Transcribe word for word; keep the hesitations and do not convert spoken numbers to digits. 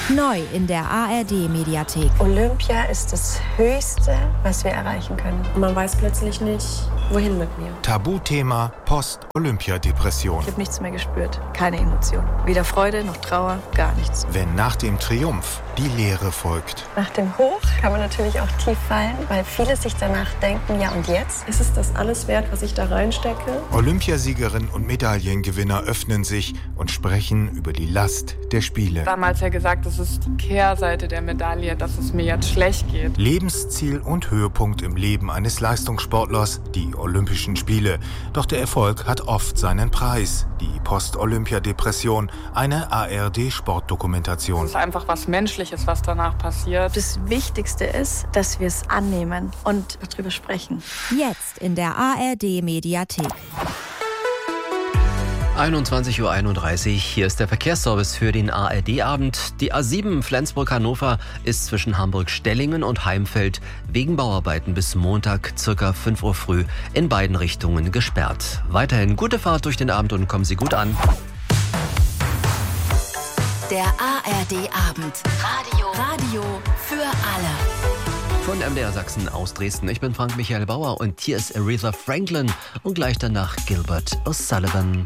Neu in der A R D-Mediathek. Olympia ist das Höchste, was wir erreichen können. Und man weiß plötzlich nicht, wohin mit mir. Tabuthema Post-Olympia-Depression. Ich habe nichts mehr gespürt. Keine Emotion. Weder Freude noch Trauer, gar nichts. Wenn nach dem Triumph die Leere folgt. Nach dem Hoch kann man natürlich auch tief fallen, weil viele sich danach denken, ja und jetzt? Ist es das alles wert, was ich da reinstecke? Olympiasiegerin und Medaillengewinner öffnen sich und sprechen über die Last der Spiele. Damals ja gesagt, das ist die Kehrseite der Medaille, dass es mir jetzt schlecht geht. Lebensziel und Höhepunkt im Leben eines Leistungssportlers, die Olympischen Spiele. Doch der Erfolg hat oft seinen Preis. Die Post-Olympia-Depression, eine A R D-Sportdokumentation. Es ist einfach was Menschliches, was danach passiert. Das Wichtigste ist, dass wir es annehmen und darüber sprechen. Jetzt in der A R D-Mediathek. einundzwanzig Uhr einunddreißig, hier ist der Verkehrsservice für den A R D-Abend. Die A sieben Flensburg-Hannover ist zwischen Hamburg-Stellingen und Heimfeld wegen Bauarbeiten bis Montag ca. fünf Uhr früh in beiden Richtungen gesperrt. Weiterhin gute Fahrt durch den Abend und kommen Sie gut an. Der A R D-Abend. Radio. Radio für alle. Von M D R Sachsen aus Dresden. Ich bin Frank Michael Bauer und hier ist Aretha Franklin und gleich danach Gilbert O'Sullivan.